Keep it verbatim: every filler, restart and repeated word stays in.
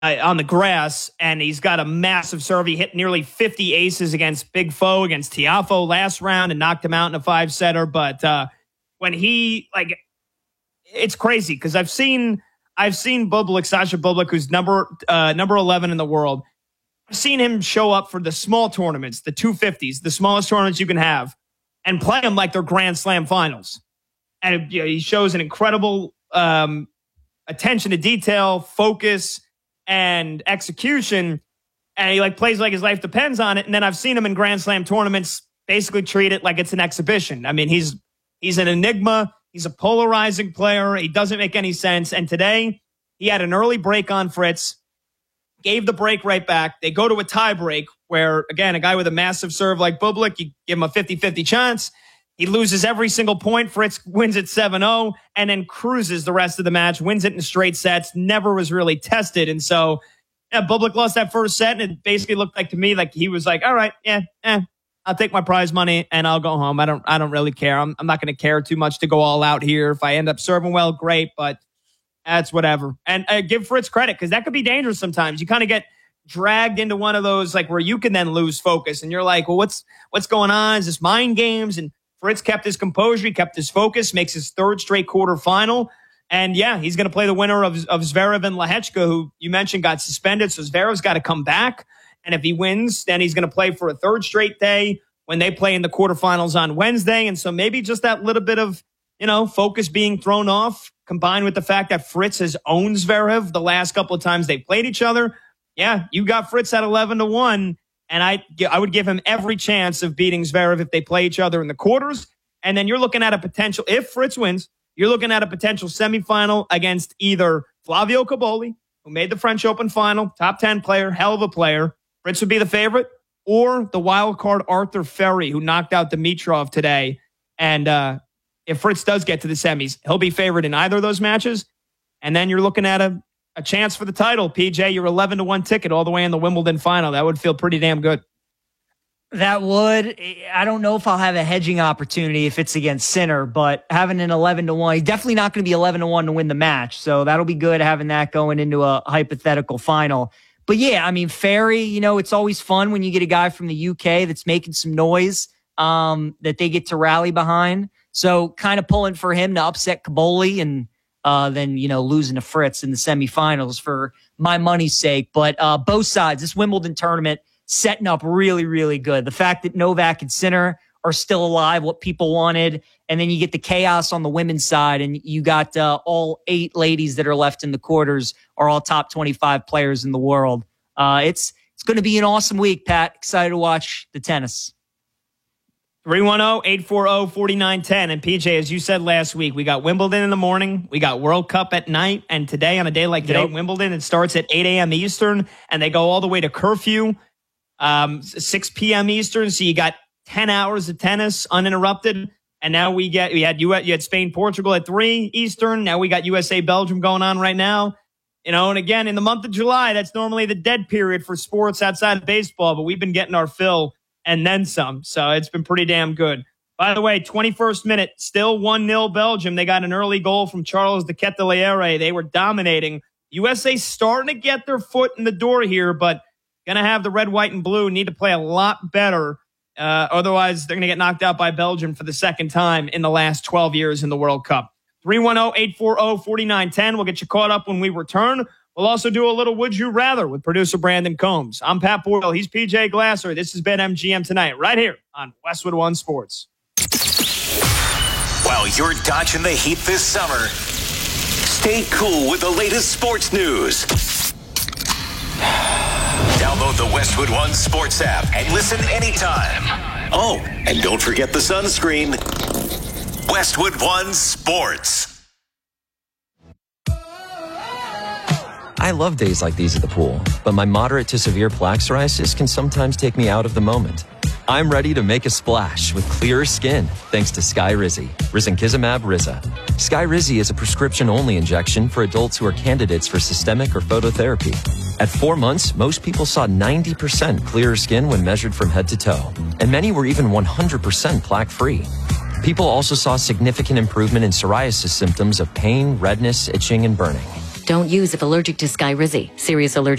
uh, on the grass, and he's got a massive serve. He hit nearly fifty aces against Big Foe, against Tiafoe last round, and knocked him out in a five-setter. But uh, when he, like, it's crazy because I've seen I've seen Bublik, Sasha Bublik, who's number uh, number eleven in the world. I've seen him show up for the small tournaments, the two fifties, the smallest tournaments you can have, and play them like they're Grand Slam finals. And you know, he shows an incredible um, attention to detail, focus, and execution. And he like plays like his life depends on it. And then I've seen him in Grand Slam tournaments basically treat it like it's an exhibition. I mean, he's he's an enigma. He's a polarizing player. He doesn't make any sense. And today, he had an early break on Fritz, gave the break right back. They go to a tie break where, again, a guy with a massive serve like Bublik, you give him a fifty-fifty chance. He loses every single point. Fritz wins it seven oh and then cruises the rest of the match, wins it in straight sets, never was really tested. And so yeah, Bublik lost that first set, and it basically looked like to me like he was like, all right, yeah, eh, I'll take my prize money and I'll go home. I don't I don't really care. I'm, I'm not going to care too much to go all out here. If I end up serving well, great, but that's whatever. And uh, give Fritz credit because that could be dangerous sometimes. You kind of get dragged into one of those like where you can then lose focus and you're like, well, what's what's going on? Is this mind games? And Fritz kept his composure. He kept his focus, makes his third straight quarterfinal. And yeah, he's going to play the winner of, of Zverev and Lehechka, who you mentioned got suspended. So Zverev's got to come back. And if he wins, then he's going to play for a third straight day when they play in the quarterfinals on Wednesday. And so maybe just that little bit of, you know, focus being thrown off, combined with the fact that Fritz has owned Zverev the last couple of times they played each other. Yeah, you got Fritz at eleven to one. And I, I would give him every chance of beating Zverev if they play each other in the quarters. And then you're looking at a potential, if Fritz wins, you're looking at a potential semifinal against either Flavio Cobolli, who made the French Open final, top ten player, hell of a player. Fritz would be the favorite, or the wild card Arthur Ferry, who knocked out Dimitrov today. And uh, if Fritz does get to the semis, he'll be favored in either of those matches. And then you're looking at a A chance for the title. P J, you're eleven to one ticket all the way in the Wimbledon final. That would feel pretty damn good. That would. I don't know if I'll have a hedging opportunity if it's against Sinner, but having an eleven to one, he's definitely not going to be eleven to one to win the match. So that'll be good having that going into a hypothetical final. But yeah, I mean, Ferry, you know, it's always fun when you get a guy from the U K that's making some noise um, that they get to rally behind. So kind of pulling for him to upset Cobolli and Uh, than, you know, losing to Fritz in the semifinals for my money's sake. But uh, both sides, this Wimbledon tournament setting up really, really good. The fact that Novak and Sinner are still alive, what people wanted. And then you get the chaos on the women's side, and you got uh, all eight ladies that are left in the quarters are all top twenty-five players in the world. Uh, it's it's going to be an awesome week, Pat. Excited to watch the tennis. three one zero, eight four zero, four nine one zero. And P J, as you said last week, we got Wimbledon in the morning, we got World Cup at night, and today, on a day like today, yep. Wimbledon, it starts at eight a.m. Eastern, and they go all the way to curfew, um, six p.m. Eastern, so you got ten hours of tennis uninterrupted. And now we get, we had, you had, you had Spain, Portugal at three Eastern. Now we got U S A, Belgium going on right now. You know, and again, in the month of July, that's normally the dead period for sports outside of baseball, but we've been getting our fill and then some. So it's been pretty damn good. By the way, twenty-first minute, still one nil Belgium. They got an early goal from Charles de Ketelaere. They were dominating. U S A starting to get their foot in the door here, but going to have the red, white, and blue need to play a lot better. Uh, otherwise, they're going to get knocked out by Belgium for the second time in the last twelve years in the World Cup. three one zero, eight four zero, four nine one zero. We'll get you caught up when we return. We'll also do a little Would You Rather with producer Brandon Combs. I'm Pat Boyle. He's P J Glasser. This has been M G M Tonight, right here on Westwood One Sports. While you're dodging the heat this summer, stay cool with the latest sports news. Download the Westwood One Sports app and listen anytime. Oh, and don't forget the sunscreen. Westwood One Sports. I love days like these at the pool, but my moderate to severe plaque psoriasis can sometimes take me out of the moment. I'm ready to make a splash with clearer skin thanks to Skyrizi, Risankizumab Riza. Skyrizi is a prescription-only injection for adults who are candidates for systemic or phototherapy. At four months, most people saw ninety percent clearer skin when measured from head to toe, and many were even one hundred percent plaque-free. People also saw significant improvement in psoriasis symptoms of pain, redness, itching, and burning. Don't use if allergic to Skyrizi. Serious allergic